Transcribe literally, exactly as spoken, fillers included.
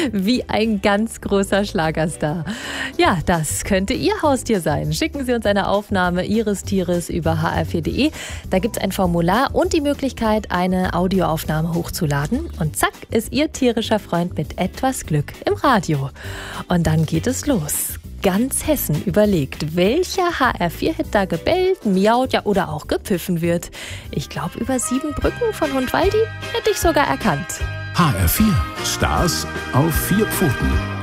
Wie ein ganz großer Schlagerstar. Ja, das könnte Ihr Haustier sein. Schicken Sie uns eine Aufnahme Ihres Tieres über h r vier punkt d e. Da gibt es ein Formular und die Möglichkeit, eine Audioaufnahme hochzuladen. Und zack, ist Ihr tierischer Freund mit etwas Glück im Radio. Und dann geht es los. Ganz Hessen überlegt, welcher H R vier Hit da gebellt, miaut ja oder auch gepfiffen wird. Ich glaube, über sieben Brücken von Hund Waldi hätte ich sogar erkannt. H R vier. Stars auf vier Pfoten.